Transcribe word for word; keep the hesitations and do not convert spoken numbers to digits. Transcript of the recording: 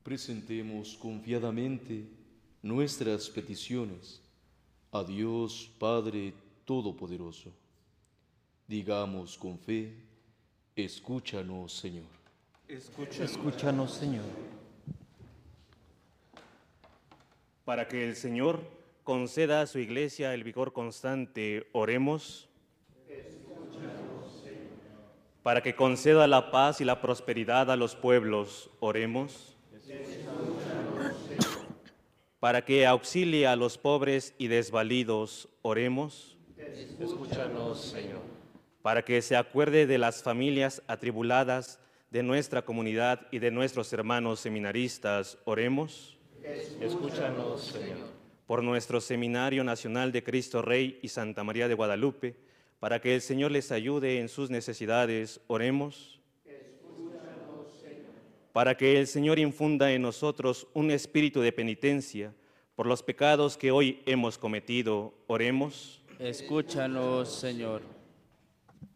Presentemos confiadamente nuestras peticiones a Dios Padre Todopoderoso. Digamos con fe: escúchanos, Señor. Escúchanos, Escúchanos, Señor. Para que el Señor conceda a su Iglesia el vigor constante, oremos. Escúchanos, Señor. Para que conceda la paz y la prosperidad a los pueblos, oremos. Escúchanos, Señor. Para que auxilie a los pobres y desvalidos, oremos. Escúchanos, Señor. Para que se acuerde de las familias atribuladas de nuestra comunidad y de nuestros hermanos seminaristas, oremos. Escúchanos, Señor. Por nuestro Seminario Nacional de Cristo Rey y Santa María de Guadalupe, para que el Señor les ayude en sus necesidades, oremos. Escúchanos, Señor. Para que el Señor infunda en nosotros un espíritu de penitencia por los pecados que hoy hemos cometido, oremos. Escúchanos, Señor.